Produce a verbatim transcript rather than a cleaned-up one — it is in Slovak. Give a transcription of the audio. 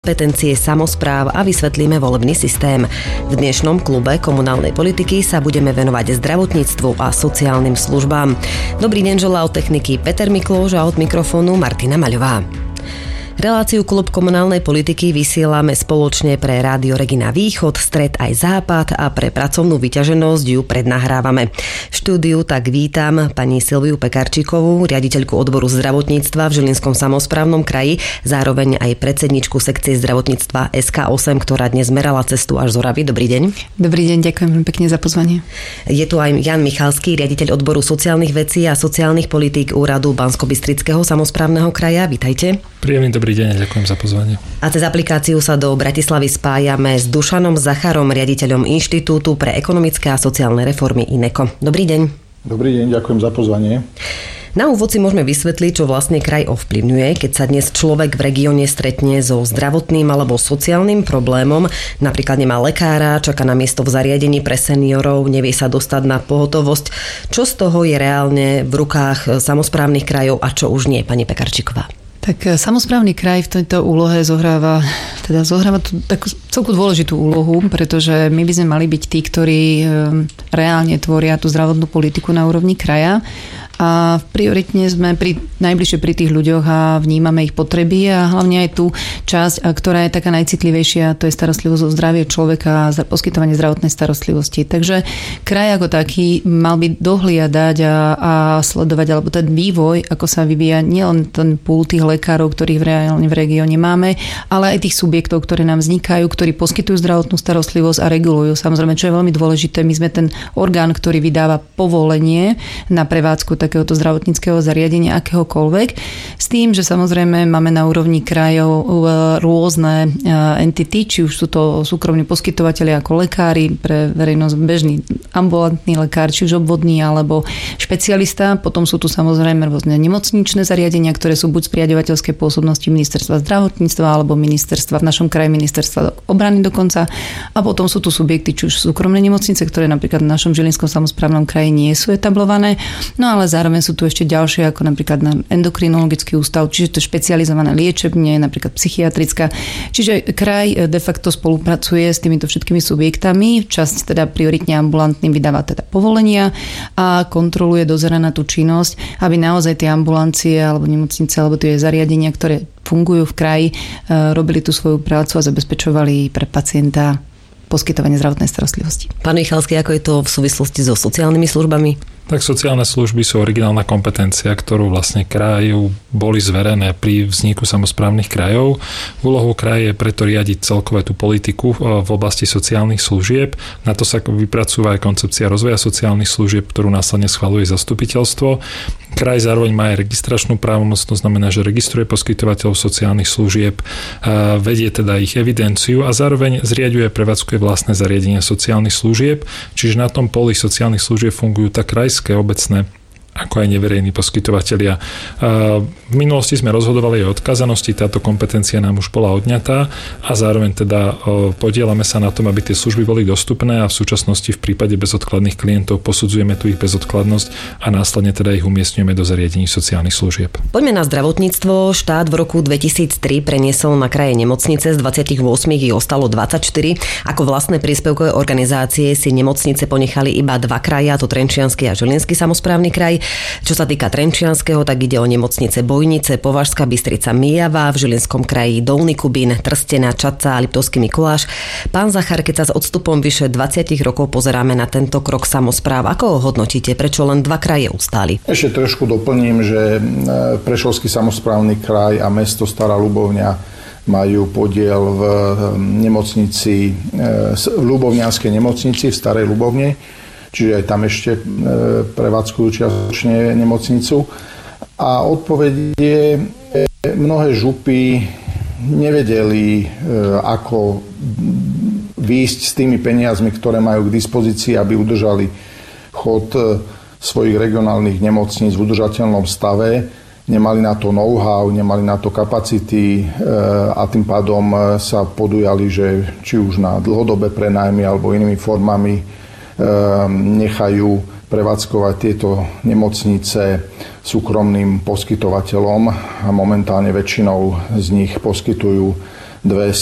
kompetencie samospráv a vysvetlíme volebný systém. V dnešnom klube komunálnej politiky sa budeme venovať zdravotníctvu a sociálnym službám. Dobrý deň želá od techniky Peter Mikloš a od mikrofónu Martina Maľová. Reláciu Klub komunálnej politiky vysielame spoločne pre Rádio Regina Východ, Stred aj Západ a pre pracovnú vyťaženosť ju prednahrávame. V štúdiu tak vítam pani Silviu Pekarčíkovú, riaditeľku odboru zdravotníctva v Žilinskom samosprávnom kraji, zároveň aj predsedničku sekcie zdravotníctva es ká osem, ktorá dnes merala cestu až z Oravy. Dobrý deň. Dobrý deň, ďakujem pekne za pozvanie. Je tu aj Jan Michalský, riaditeľ odboru sociálnych vecí a sociálnych politík úradu Banskobystrického samosprávneho kraja. Vítajte. Príjemný dobrý deň a ďakujem za pozvanie. A cez aplikáciu sa do Bratislavy spájame s Dušanom Zacharom, riaditeľom Inštitútu pre ekonomické a sociálne reformy INECO. Dobrý deň. Dobrý deň, ďakujem za pozvanie. Na úvod si môžeme vysvetliť, čo vlastne kraj ovplyvňuje, keď sa dnes človek v regióne stretne so zdravotným alebo sociálnym problémom, napríklad nemá lekára, čaká na miesto v zariadení pre seniorov, nevie sa dostať na pohotovosť. Čo z toho je reálne v rukách samosprávnych krajov a čo už nie, pani Pekarčíková? Tak samosprávny kraj v tejto úlohe zohráva, teda zohráva tú takú celku dôležitú úlohu, pretože my by sme mali byť tí, ktorí reálne tvoria tú zdravotnú politiku na úrovni kraja. A prioritne sme pri, najbližšie pri tých ľuďoch a vnímame ich potreby a hlavne aj tú časť, ktorá je taká najcitlivejšia, to je starostlivosť o zdravie človeka a poskytovanie zdravotnej starostlivosti. Takže kraj ako taký mal by dohliadať a, a sledovať, alebo ten vývoj, ako sa vyvíja nielen ten púl tých lekárov, ktorých reálne v regióne máme, ale aj tých subjektov, ktoré nám vznikajú, ktorí poskytujú zdravotnú starostlivosť a regulujú. Samozrejme, čo je veľmi dôležité, my sme ten orgán, ktorý vydáva povolenie na prevádzku takéhoto zdravotníckeho zariadenia akéhokoľvek. S tým, že samozrejme máme na úrovni krajov rôzne entity, či už sú to súkromní poskytovatelia ako lekári, pre verejnosť bežný ambulantný lekár, či už obvodný alebo špecialista. Potom sú tu samozrejme rôzne nemocničné zariadenia, ktoré sú buď z priaďovateľskej pôsobnosti ministerstva zdravotníctva alebo ministerstva, v našom kraji ministerstva obrany dokonca. A potom sú tu subjekty, či už súkromné nemocnice, ktoré napríklad v našom Žilinskom samosprávnom kraji nie sú etablované. No ale zároveň sú tu ešte ďalšie, ako napríklad na endokrinologický ústav, čiže to je špecializované liečebne, napríklad psychiatrická. Čiže kraj de facto spolupracuje s týmito všetkými subjektami. Časť teda prioritne ambulantným vydáva teda povolenia a kontroluje, dozerá na tú činnosť, aby naozaj tie ambulancie alebo nemocnice alebo tie zariadenia, ktoré fungujú v kraji, robili tú svoju prácu a zabezpečovali pre pacienta poskytovanie zdravotnej starostlivosti. Pán Michalský, ako je to v súvislosti so sociálnymi službami? Tak sociálne služby sú originálna kompetencia, ktorú vlastne kraju boli zverené pri vzniku samosprávnych krajov. Úlohou kraja je preto riadiť celkové tú politiku v oblasti sociálnych služieb. Na to sa vypracúva aj koncepcia rozvoja sociálnych služieb, ktorú následne schvaľuje zastupiteľstvo. Kraj zároveň má aj registračnú právomoc, to znamená, že registruje poskytovateľov sociálnych služieb, vedie teda ich evidenciu a zároveň zriaďuje, prevádzkuje vlastné zariadenia sociálnych služieb. Čiže na tom poli sociálnych služieb fungujú tak krajské, obecné, ako aj neverejní poskytovatelia. V minulosti sme rozhodovali o odkazanosti, táto kompetencia nám už bola odňatá a zároveň teda podielame sa na tom, aby tie služby boli dostupné a v súčasnosti v prípade bezodkladných klientov posudzujeme tu ich bezodkladnosť a následne teda ich umiestňujeme do zariadení sociálnych služieb. Poďme na zdravotníctvo. Štát v roku dvetisíctri preniesol na kraje nemocnice, z dvadsaťosem ich ostalo dvadsaťštyri. Ako vlastné príspevkové organizácie si nemocnice ponechali iba dva kraje, a to Trenčiansky a Žilinský samosprávny kraj. Čo sa týka Trenčianskeho, tak ide o nemocnice Bojnice, Považská Bystrica, Myjava, v Žilinskom kraji Dolný Kubín, Trstená, Čadca a Liptovský Mikuláš. Pán Zachar, keď sa s odstupom vyše dvadsať rokov pozeráme na tento krok samospráv, ako ho hodnotíte? Prečo len dva kraje ustáli? Ešte trošku doplním, že Prešovský samosprávny kraj a mesto Stará Ľubovňa majú podiel v nemocnici, v Ľubovňanskej nemocnici v Starej Ľubovni. Čiže aj tam ešte prevádzkujú čiastočne nemocnicu. A odpoveď je, mnohé župy nevedeli, ako výjsť s tými peniazmi, ktoré majú k dispozícii, aby udržali chod svojich regionálnych nemocníc v udržateľnom stave. Nemali na to know-how, nemali na to kapacity a tým pádom sa podujali, že či už na dlhodobé prenájmy alebo inými formami nechajú prevádzkovať tieto nemocnice súkromným poskytovateľom a momentálne väčšinou z nich poskytujú dve